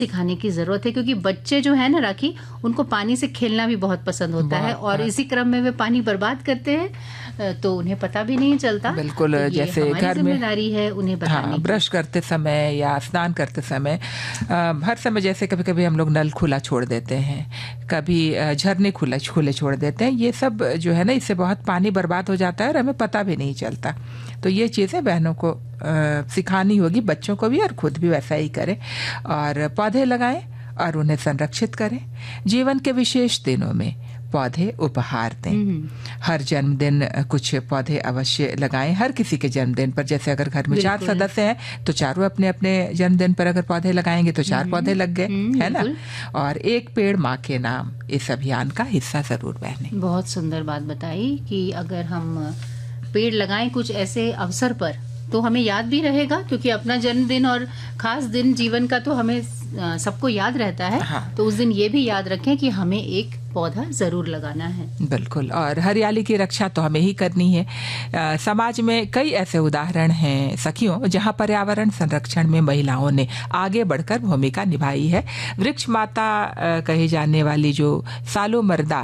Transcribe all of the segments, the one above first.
सिखाने की जरूरत है, क्योंकि बच्चे जो है ना राखी, उनको पानी से खेलना भी बहुत पसंद होता है और इसी क्रम में वे पानी बर्बाद करते हैं तो उन्हें पता भी नहीं चलता। बिल्कुल, तो जैसे घर में जिम्मेदारी है उन्हें बताने की। ब्रश करते समय या स्नान करते समय हर समय जैसे कभी कभी हम लोग नल खुला छोड़ देते हैं, कभी झरने खुले छोड़ देते हैं, ये सब जो है ना इससे बहुत पानी बर्बाद हो जाता है और हमें पता भी नहीं चलता। तो ये चीज़ें बहनों को सिखानी होगी, बच्चों को भी, और खुद भी वैसा ही करें और पौधे लगाएं और उन्हें संरक्षित करें। जीवन के विशेष दिनों में पौधे उपहार दें। हर जन्मदिन कुछ पौधे अवश्य लगाएं, हर किसी के जन्मदिन पर। जैसे अगर घर में 4 सदस्य हैं तो चारों अपने अपने जन्मदिन पर अगर पौधे लगाएंगे तो 4 पौधे लग गए, है ना। और एक पेड़ माँ के नाम इस अभियान का हिस्सा जरूर बने। बहुत सुंदर बात बताई कि अगर हम पेड़ लगाएं कुछ ऐसे अवसर पर तो हमें याद भी रहेगा, क्योंकि अपना जन्मदिन और खास दिन जीवन का तो हमें सबको याद रहता है। हाँ। तो उस दिन ये भी याद रखें कि हमें एक पौधा जरूर लगाना है। बिल्कुल, और हरियाली की रक्षा तो हमें ही करनी है। समाज में कई ऐसे उदाहरण हैं सखियों जहां पर्यावरण संरक्षण में महिलाओं ने आगे बढ़कर भूमिका निभाई है। वृक्ष माता कही जाने वाली जो सालोमर्दा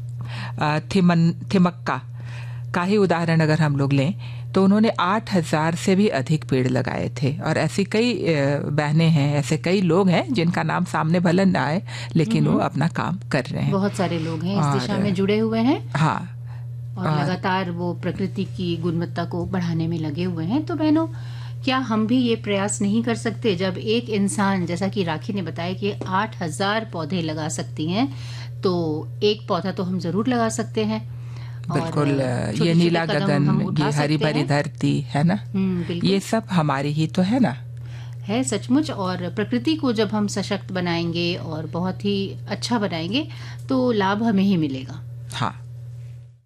थिमक्का का ही उदाहरण अगर हम लोग लें तो उन्होंने 8,000 से भी अधिक पेड़ लगाए थे। और ऐसी कई बहनें हैं, ऐसे कई लोग हैं जिनका नाम सामने भले न आए, लेकिन वो अपना काम कर रहे हैं। बहुत सारे लोग हैं इस दिशा में जुड़े हुए हैं। हाँ, और लगातार वो प्रकृति की गुणवत्ता को बढ़ाने में लगे हुए हैं। तो बहनों, क्या हम भी ये प्रयास नहीं कर सकते? जब एक इंसान, जैसा कि राखी ने बताया कि 8,000 पौधे लगा सकती हैं, तो एक पौधा तो हम जरूर लगा सकते हैं। बिल्कुल, ये नीला गगन, ये हरी भरी धरती, है ना, ये सब हमारी ही तो है ना, है सचमुच। और प्रकृति को जब हम सशक्त बनाएंगे और बहुत ही अच्छा बनाएंगे तो लाभ हमें ही मिलेगा। हाँ।